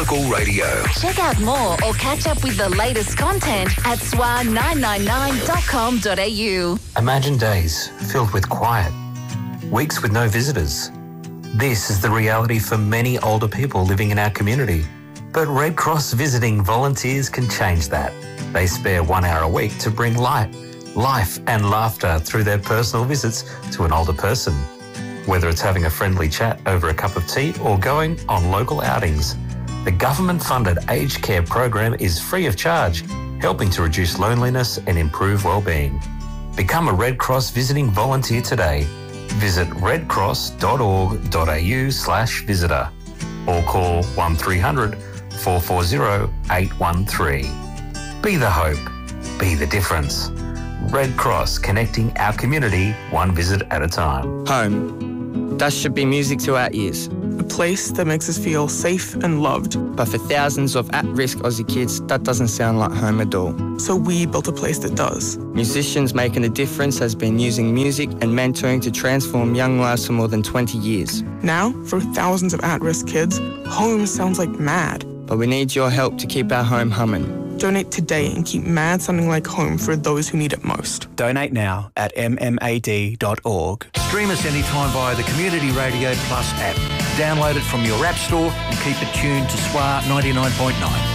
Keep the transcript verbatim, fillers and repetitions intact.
local radio. Check out more or catch up with the latest content at S W A nine nine nine dot com dot a u. Imagine days filled with quiet, weeks with no visitors. This is the reality for many older people living in our community. But Red Cross visiting volunteers can change that. They spare one hour a week to bring light, life and laughter through their personal visits to an older person. Whether it's having a friendly chat over a cup of tea or going on local outings, the government-funded aged care program is free of charge, helping to reduce loneliness and improve well-being. Become a Red Cross visiting volunteer today. Visit redcross.org.au slash visitor or call one three hundred, four four zero, eight one three. Be the hope. Be the difference. Red Cross, connecting our community one visit at a time. Home. That should be music to our ears. A place that makes us feel safe and loved. But for thousands of at-risk Aussie kids, that doesn't sound like home at all. So we built a place that does. Musicians Making a Difference has been using music and mentoring to transform young lives for more than twenty years. Now, for thousands of at-risk kids, home sounds like mad. But we need your help to keep our home humming. Donate today and keep mad sounding like home for those who need it most. Donate now at m m a d dot org. Stream us anytime via the Community Radio Plus app. Download it from your app store and keep it tuned to S W A ninety-nine point nine.